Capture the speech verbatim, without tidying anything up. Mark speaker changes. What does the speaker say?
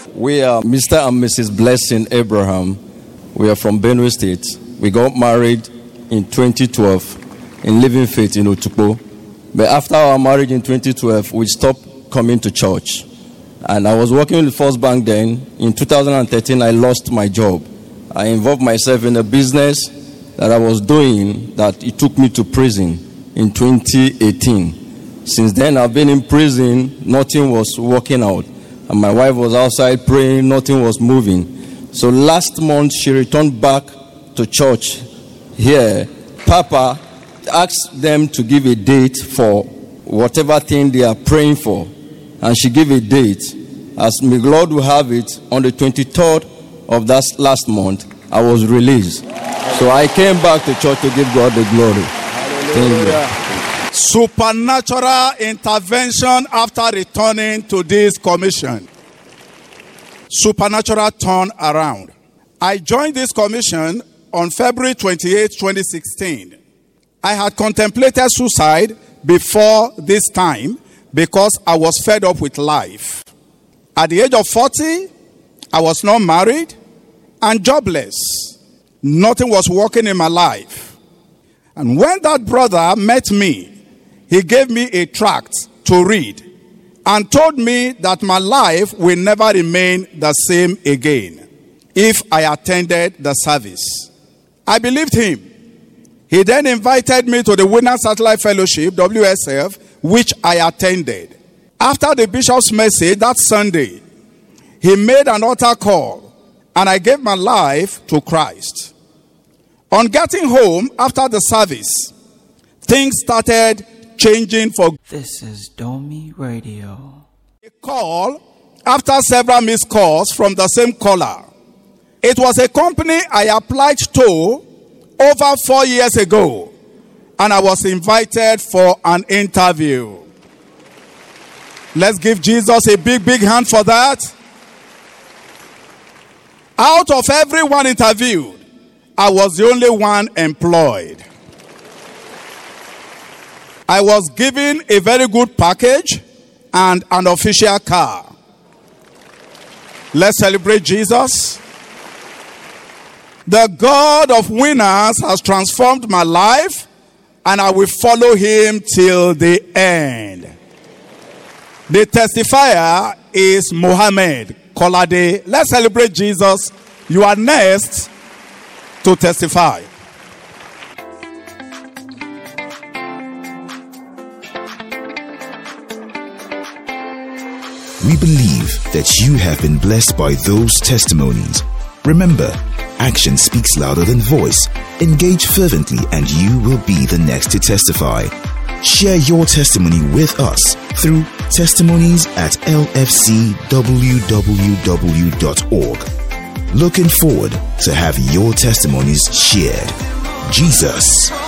Speaker 1: We are Mister and Missus Blessing Abraham. We are from Benue State. We got married in twenty twelve in Living Faith in Otukpo. But after our marriage in twenty twelve, we stopped coming to church. And I was working with First Bank then. In two thousand thirteen, I lost my job. I involved myself in a business that I was doing that it took me to prison in twenty eighteen. Since then, I've been in prison. Nothing was working out. And my wife was outside praying. Nothing was moving. So last month, she returned back to church here. Papa asked them to give a date for whatever thing they are praying for. And she gave a date. As may Lord will have it, on the twenty-third of that last month, I was released. So I came back to church to give God the glory. Thank you.
Speaker 2: Supernatural intervention after returning to this commission. Supernatural turn around. I joined this commission on February twenty-eighth, twenty sixteen. I had contemplated suicide before this time because I was fed up with life. At the age of forty, I was not married and jobless. Nothing was working in my life. And when that brother met me, he gave me a tract to read and told me that my life will never remain the same again if I attended the service. I believed him. He then invited me to the Winners Satellite Fellowship, W S F, which I attended. After the bishop's message that Sunday, he made an altar call, and I gave my life to Christ. On getting home after the service, things started changing for...
Speaker 3: This is Domi Radio.
Speaker 2: A call after several missed calls from the same caller. It was a company I applied to over four years ago, and I was invited for an interview. Let's give Jesus a big, big hand for that. Out of everyone interviewed, I was the only one employed. I was given a very good package and an official car. Let's celebrate Jesus. The God of winners has transformed my life, and I will follow him till the end. The testifier is Mohammed Kolade. Let's celebrate Jesus. You are next to testify.
Speaker 4: We believe that you have been blessed by those testimonies. Remember, action speaks louder than voice. Engage fervently and you will be the next to testify. Share your testimony with us through testimonies at l f c w w w dot org. Looking forward to have your testimonies shared. Jesus